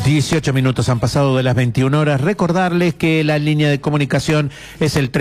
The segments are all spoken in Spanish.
18 minutos han pasado de las 21 horas. Recordarles que la línea de comunicación es el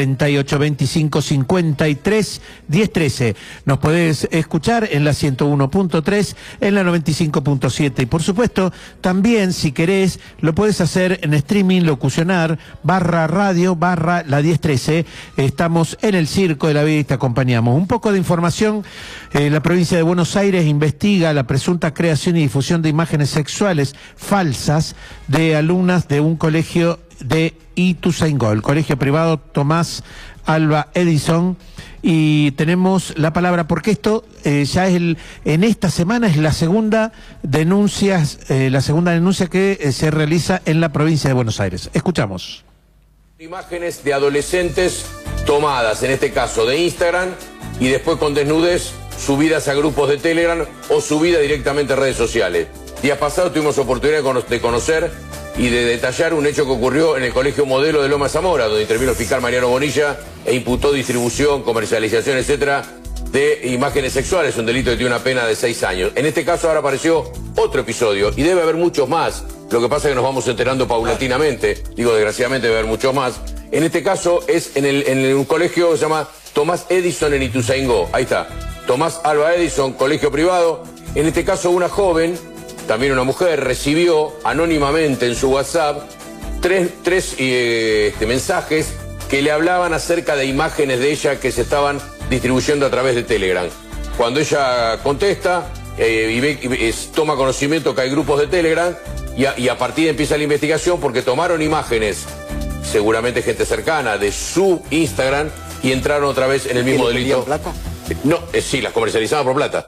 3825-53-1013. Nos podés escuchar en la 101.3, en la 95.7. Y por supuesto, también si querés, lo podés hacer en streaming, locucionar, /radio, la 1013. Estamos en el Circo de la Vida y te acompañamos. Un poco de información. La provincia de Buenos Aires investiga la presunta creación y difusión de imágenes sexuales falsas de alumnas de un colegio de Ituzaingó, el colegio privado Tomás Alva Edison, y tenemos la palabra porque esto ya es en esta semana es la segunda denuncia que se realiza en la provincia de Buenos Aires. Escuchamos. Imágenes de adolescentes tomadas, en este caso de Instagram, y después con desnudez subidas a grupos de Telegram o subidas directamente a redes sociales. Días pasados tuvimos oportunidad de conocer y de detallar un hecho que ocurrió en el Colegio Modelo de Loma de Zamora, donde intervino el fiscal Mariano Bonilla e imputó distribución, comercialización, etcétera, de imágenes sexuales, un delito que tiene una pena de 6 años. En este caso ahora apareció otro episodio y debe haber muchos más. Lo que pasa es que nos vamos enterando paulatinamente, digo desgraciadamente debe haber muchos más. En este caso es en un colegio que se llama Tomás Edison en Ituzaingó. Ahí está, Tomás Alva Edison, colegio privado. En este caso una joven, también una mujer, recibió anónimamente en su WhatsApp tres mensajes que le hablaban acerca de imágenes de ella que se estaban distribuyendo a través de Telegram. Cuando ella contesta toma conocimiento que hay grupos de Telegram y a partir de empieza la investigación porque tomaron imágenes, seguramente gente cercana, de su Instagram y entraron otra vez en el mismo delito. ¿Plata? No, sí, las comercializaban por plata.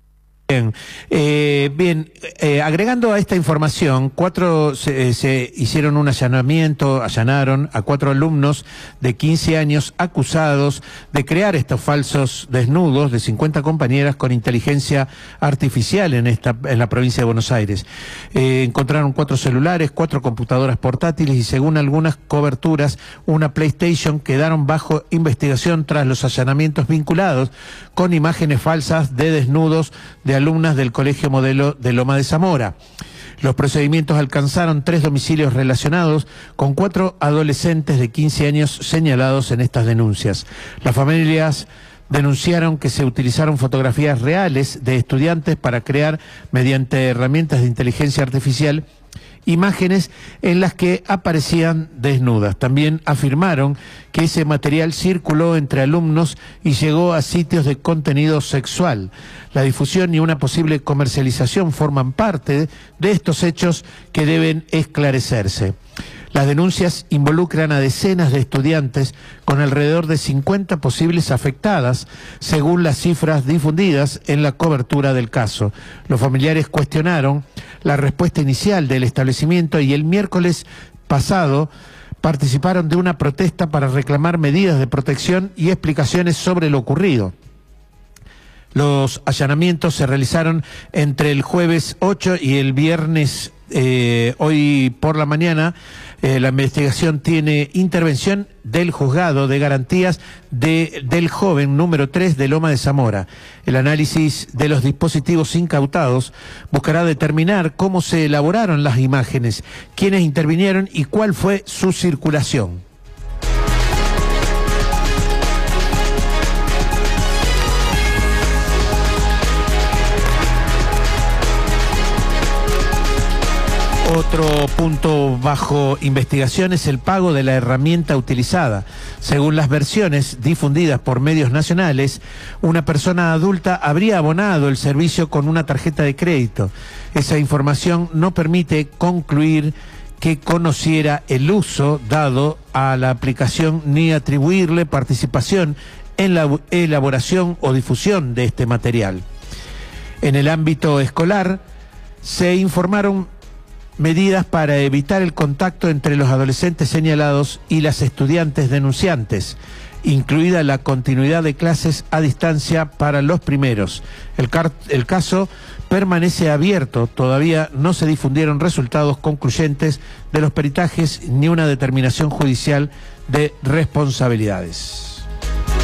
Bien, agregando a esta información, se hicieron un allanaron a 4 alumnos de 15 años acusados de crear estos falsos desnudos de 50 compañeras con inteligencia artificial en la provincia de Buenos Aires. Encontraron 4 celulares, 4 computadoras portátiles y según algunas coberturas, una PlayStation. Quedaron bajo investigación tras los allanamientos vinculados con imágenes falsas de desnudos de alumnas del Colegio Modelo de Loma de Zamora. Los procedimientos alcanzaron 3 domicilios relacionados con 4 adolescentes de 15 años señalados en estas denuncias. Las familias denunciaron que se utilizaron fotografías reales de estudiantes para crear, mediante herramientas de inteligencia artificial, imágenes en las que aparecían desnudas. También afirmaron que ese material circuló entre alumnos y llegó a sitios de contenido sexual. La difusión y una posible comercialización forman parte de estos hechos que deben esclarecerse. Las denuncias involucran a decenas de estudiantes con alrededor de 50 posibles afectadas, según las cifras difundidas en la cobertura del caso. Los familiares cuestionaron la respuesta inicial del establecimiento y el miércoles pasado participaron de una protesta para reclamar medidas de protección y explicaciones sobre lo ocurrido. Los allanamientos se realizaron entre el jueves 8 y el viernes hoy por la mañana. La investigación tiene intervención del juzgado de garantías del joven número 3 de Loma de Zamora. El análisis de los dispositivos incautados buscará determinar cómo se elaboraron las imágenes, quiénes intervinieron y cuál fue su circulación. Otro punto bajo investigación es el pago de la herramienta utilizada. Según las versiones difundidas por medios nacionales, una persona adulta habría abonado el servicio con una tarjeta de crédito. Esa información no permite concluir que conociera el uso dado a la aplicación ni atribuirle participación en la elaboración o difusión de este material. En el ámbito escolar, se informaron medidas para evitar el contacto entre los adolescentes señalados y las estudiantes denunciantes, incluida la continuidad de clases a distancia para los primeros. El caso permanece abierto, todavía no se difundieron resultados concluyentes de los peritajes ni una determinación judicial de responsabilidades.